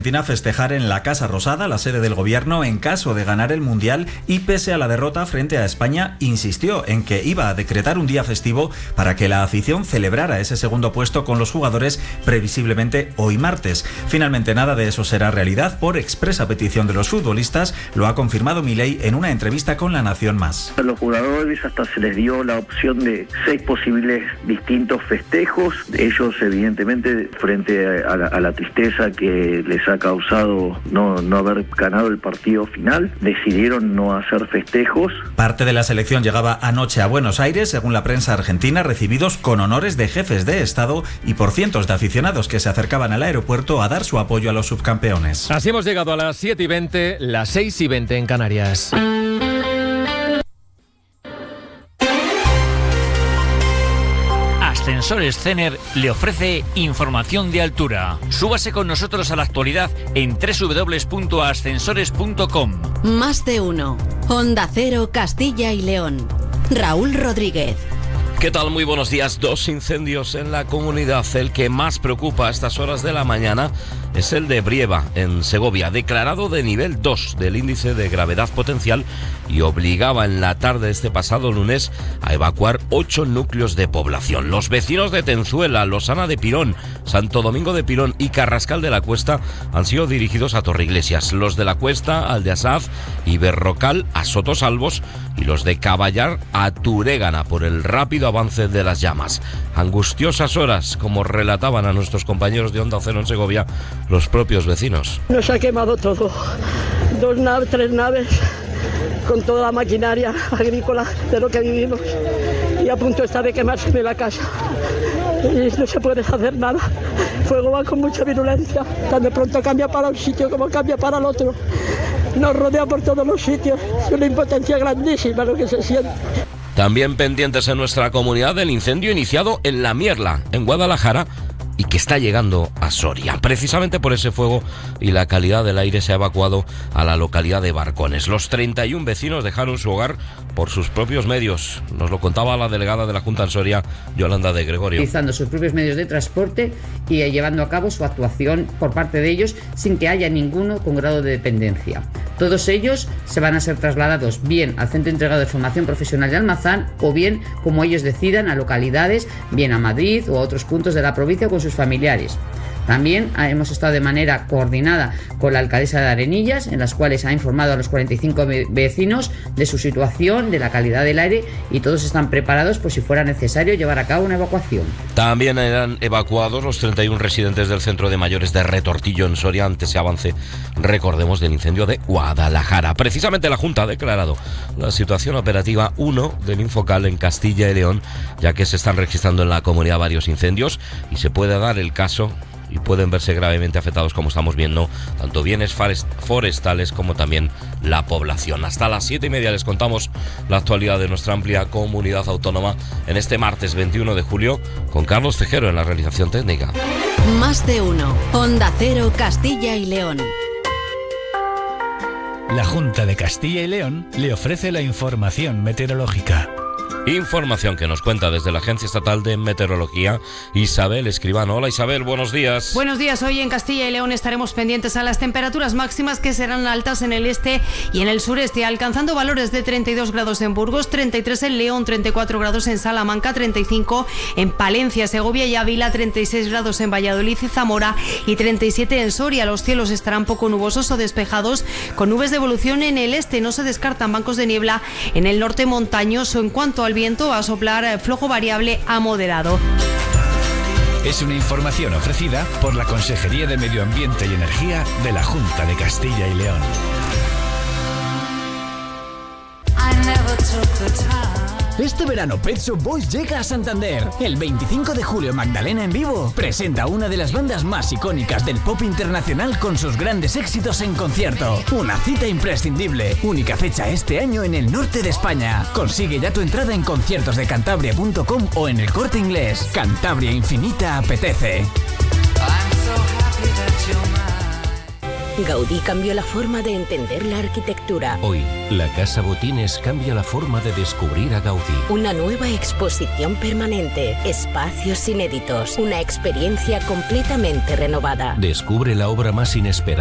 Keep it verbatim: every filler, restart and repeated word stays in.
Argentina festejar en la Casa Rosada, la sede del gobierno, en caso de ganar el Mundial, y pese a la derrota frente a España, insistió en que iba a decretar un día festivo para que la afición celebrara ese segundo puesto con los jugadores previsiblemente hoy martes. Finalmente nada de eso será realidad por expresa petición de los futbolistas, lo ha confirmado Milei en una entrevista con La Nación Más. A los jugadores hasta se les dio la opción de seis posibles distintos festejos. Ellos evidentemente frente a la, a la tristeza que les ha causado no, no haber ganado el partido final, decidieron no hacer festejos. Parte de la selección llegaba anoche a Buenos Aires, según la prensa argentina, recibidos con honores de jefes de Estado y por cientos de aficionados que se acercaban al aeropuerto a dar su apoyo a los subcampeones. Así hemos llegado a las siete y veinte, las seis y veinte en Canarias. Ascensores Cener le ofrece información de altura. Súbase con nosotros a la actualidad en doble u doble u doble u punto ascensores punto com. Más de uno. Onda Cero, Castilla y León. Raúl Rodríguez. ¿Qué tal? Muy buenos días. Dos incendios en la comunidad. El que más preocupa a estas horas de la mañana es el de Brieva, en Segovia, declarado de nivel dos del índice de gravedad potencial y obligaba en la tarde de este pasado lunes a evacuar ocho núcleos de población. Los vecinos de Tenzuela, Losana de Pirón, Santo Domingo de Pirón y Carrascal de la Cuesta han sido dirigidos a Torreiglesias. Los de la Cuesta, Aldeasaz y Berrocal a Sotosalvos y los de Caballar a Turégana por el rápido avance de las llamas. Angustiosas horas, como relataban a nuestros compañeros de Onda Cero en Segovia los propios vecinos. Nos ha quemado todo, dos naves, tres naves, con toda la maquinaria agrícola de lo que vivimos, y a punto está de quemarse la casa y no se puede hacer nada. El fuego va con mucha virulencia, tan de pronto cambia para un sitio como cambia para el otro, nos rodea por todos los sitios, es una impotencia grandísima lo que se siente. También pendientes en nuestra comunidad del incendio iniciado en La Mierla, en Guadalajara, y que está llegando a Soria. Precisamente por ese fuego y la calidad del aire se ha evacuado a la localidad de Barcones. Los treinta y un vecinos dejaron su hogar por sus propios medios. Nos lo contaba la delegada de la Junta en Soria, Yolanda de Gregorio. Utilizando sus propios medios de transporte y llevando a cabo su actuación por parte de ellos sin que haya ninguno con grado de dependencia. Todos ellos se van a ser trasladados bien al Centro Integrado de Formación Profesional de Almazán o bien, como ellos decidan, a localidades, bien a Madrid o a otros puntos de la provincia con sus familiares. También hemos estado de manera coordinada con la alcaldesa de Arenillas, en las cuales ha informado a los cuarenta y cinco vecinos de su situación, de la calidad del aire, y todos están preparados por si fuera necesario llevar a cabo una evacuación. También eran evacuados los treinta y un residentes del centro de mayores de Retortillo en Soria ante ese avance, recordemos, del incendio de Guadalajara. Precisamente la Junta ha declarado la situación operativa uno del Infocal en Castilla y León, ya que se están registrando en la comunidad varios incendios y se puede dar el caso y pueden verse gravemente afectados, como estamos viendo, tanto bienes forestales como también la población. Hasta las siete y media les contamos la actualidad de nuestra amplia comunidad autónoma en este martes veintiuno de julio con Carlos Tejero en la realización técnica. Más de uno. Onda Cero, Castilla y León. La Junta de Castilla y León le ofrece la información meteorológica. Información que nos cuenta desde la Agencia Estatal de Meteorología Isabel Escribano. Hola Isabel, buenos días. Buenos días. Hoy en Castilla y León estaremos pendientes a las temperaturas máximas que serán altas en el este y en el sureste, alcanzando valores de treinta y dos grados en Burgos, treinta y tres en León, treinta y cuatro grados en Salamanca, treinta y cinco en Palencia, Segovia y Ávila, treinta y seis grados en Valladolid y Zamora y treinta y siete en Soria. Los cielos estarán poco nubosos o despejados, con nubes de evolución en el este. No se descartan bancos de niebla en el norte montañoso. En cuanto al viento, va a soplar flojo variable a moderado. Es una información ofrecida por la Consejería de Medio Ambiente y Energía de la Junta de Castilla y León. Este verano Pet Shop Boys llega a Santander. El veinticinco de julio Magdalena en Vivo presenta una de las bandas más icónicas del pop internacional con sus grandes éxitos en concierto. Una cita imprescindible. Única fecha este año en el norte de España. Consigue ya tu entrada en conciertos de cantabria punto com o en el Corte Inglés. Cantabria Infinita apetece. Gaudí cambió la forma de entender la arquitectura. Hoy, la Casa Botines cambia la forma de descubrir a Gaudí. Una nueva exposición permanente, espacios inéditos, una experiencia completamente renovada. Descubre la obra más inesperada